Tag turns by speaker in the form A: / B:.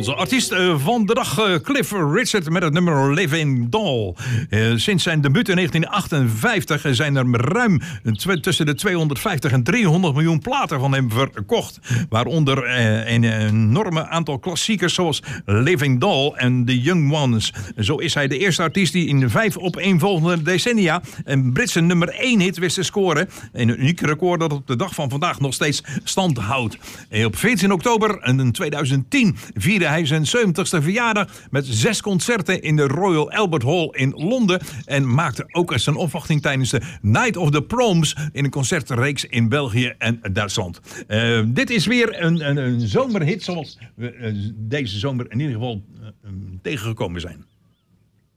A: Onze artiest van de dag, Cliff Richard, met het nummer Living Doll. Sinds zijn debuut in 1958 zijn er ruim tussen de 250 en 300 miljoen platen van hem verkocht. Waaronder een enorme aantal klassiekers zoals Living Doll en The Young Ones. Zo is hij de eerste artiest die in 5 opeenvolgende decennia een Britse nummer 1 hit wist te scoren. Een uniek record dat op de dag van vandaag nog steeds stand houdt. Op 14 oktober 2010 vierde hij zijn 70ste verjaardag met 6 concerten in de Royal Albert Hall in Londen. En maakte ook zijn opwachting tijdens de Night of the Proms in een concertreeks in België en Duitsland. Dit is weer een zomerhit zoals we deze zomer in ieder geval tegengekomen zijn.